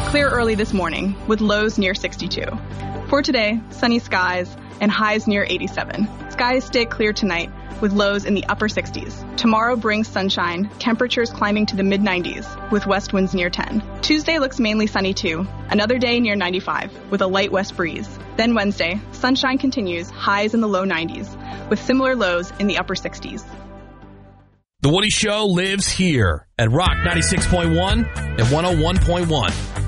Clear early this morning with lows near 62. For today, sunny skies and highs near 87. Skies stay clear tonight with lows in the upper 60s. Tomorrow brings sunshine, temperatures climbing to the mid-90s with west winds near 10. Tuesday looks mainly sunny too. Another day near 95 with a light west breeze. Then Wednesday, sunshine continues, highs in the low 90s with similar lows in the upper 60s. The Woody Show lives here at Rock 96.1 and 101.1.